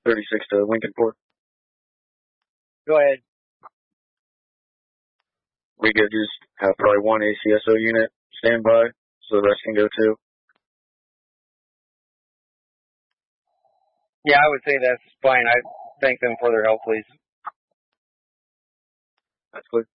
36 to Lincoln Port. Go ahead. We could just have probably one ACSO unit stand by so the rest can go too. Yeah, I would say that's fine. I thank them for their help, please. That's clear.